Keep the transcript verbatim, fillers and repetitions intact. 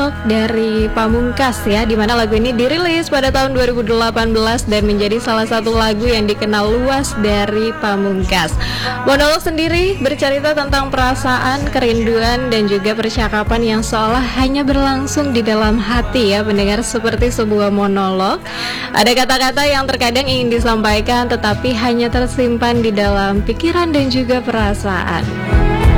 Monolog dari Pamungkas ya, dimana lagu ini dirilis pada tahun dua ribu delapan belas dan menjadi salah satu lagu yang dikenal luas dari Pamungkas. Monolog sendiri bercerita tentang perasaan, kerinduan, dan juga percakapan yang seolah hanya berlangsung di dalam hati ya pendengar, seperti sebuah monolog. Ada kata-kata yang terkadang ingin disampaikan tetapi hanya tersimpan di dalam pikiran dan juga perasaan.